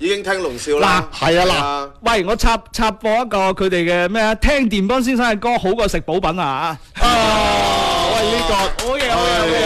已經聽龍少啦。 係啊嗱，喂，我插播一個佢哋嘅咩啊？聽電波先生嘅歌好過食補品啊！ 喂，呢個好嘢。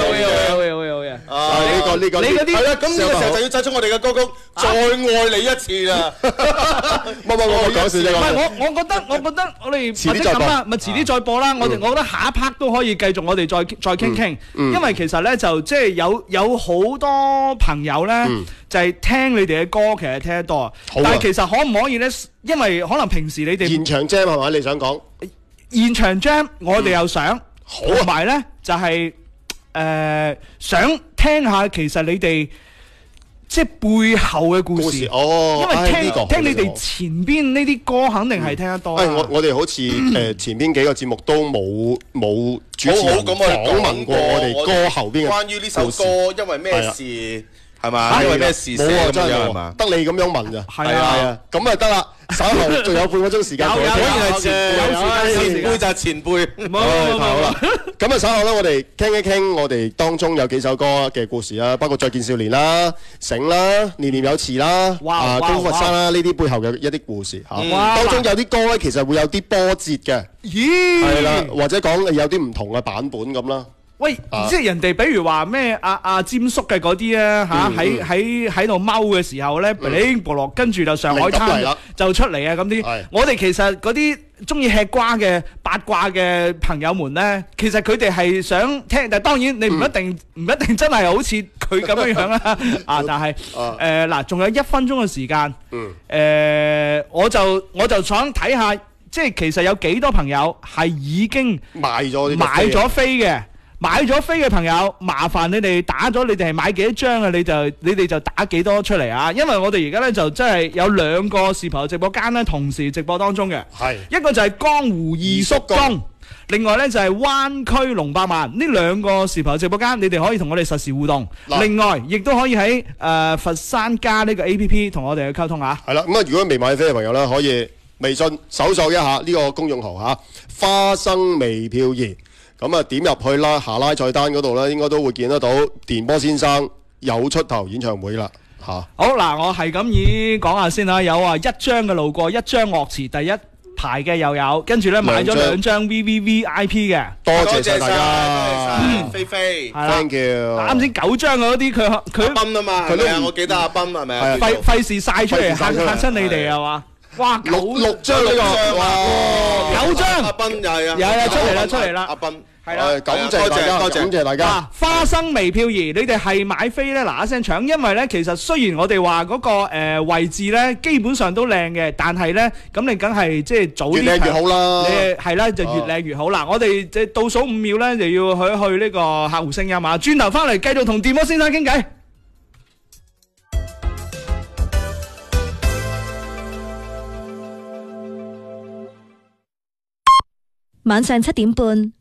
呢個你嗰啲係啦，咁呢個時候就要製出我哋嘅歌曲《再愛你一次》啦。 我講笑啫。唔係我覺得我哋或者咁啦，咪遲啲再播啦。我覺得下一 part 都可以繼續，我哋再傾傾。因為其實咧就即係有好多朋友咧就係聽你哋嘅歌，其實聽得多。但係其實可唔可以咧？因為可能平時你哋現場 jam 係嘛？你想講現場 jam，我哋又想，同埋咧就係想聽下其實你哋即係背後嘅故事。因為聽你哋前邊呢啲歌肯定係聽得多。 我哋好似前邊幾個節目都冇主持人訪問過我哋歌後邊嘅關於呢首歌因為咩事係嘛？因為咩事寫咁樣係嘛？ 得你咁樣問咋？ 係啊， 咁啊得啦。稍後仲有半個鐘時間， 可以係前輩就係前輩。 好啦，咁啊稍後咧，我哋傾一傾我哋當中有幾首歌嘅故事啦，包括《再見少年》啦、《醒》啦、《念念有詞》啦、高佛山啦呢啲背後嘅一啲故事嚇。當中有啲歌咧，其實會有啲波折嘅，係啦，或者講有啲唔同嘅版本咁啦。 喂，即係人哋比如話咩阿詹叔嘅嗰啲啊嚇，喺度踎嘅時候咧，部落跟住就上海灘就出嚟啊咁啲。我哋其實嗰啲中意吃瓜嘅八卦嘅朋友們咧，其實佢哋係想聽，但係當然你唔一定真係好似佢咁樣樣啦啊！但係嗱，仲有1分鐘嘅時間，我就想睇下，即係其實有幾多朋友係已經買咗飛嘅。買咗飛嘅朋友，麻煩你哋打咗，你哋係買幾多張啊？你哋就打幾多出嚟啊？因為我哋而家咧就真係有2個視頻直播間咧同時直播當中嘅，一個就係江湖二叔公，另外咧就係灣區龍百萬。呢2個視頻直播間，你哋可以同我哋實時互動。另外，亦都可以喺佛山加呢個 APP 同我哋去溝通嚇。 係啦，咁啊，如果未買飛嘅朋友咧，可以微信搜索一下呢個公眾號嚇，花生微漂移。咁啊，點入去啦？下拉菜單嗰度咧，應該都會見得到電波先生有出頭演唱會啦嚇。 好嗱，我係咁以講下先啦。有1張嘅路過，1張樂池第一排嘅又有，跟住咧買咗2張 VVVIP 嘅。 多謝曬大家， 菲菲 ，thank you。 啱先9張嗰啲佢阿斌啊嘛，係咪啊？我記得阿斌係咪啊？ 費事曬出嚟嚇親你哋係嘛？哇，6張呢個，哇，9張， 阿斌又係啊， 有出嚟啦， 阿斌係啦， 感謝大家，感謝大家。 花生微漂移，你哋係買飛咧嗱一聲搶，因為咧其實雖然我哋話嗰個位置咧基本上都靚嘅，但係咧咁你梗係即係早啲越靚越好啦， 你係啦就越靚越好啦。我哋即係倒數5秒咧就要去呢個客戶聲音啊，轉頭翻嚟繼續同電波先生傾偈。 晚上7點半，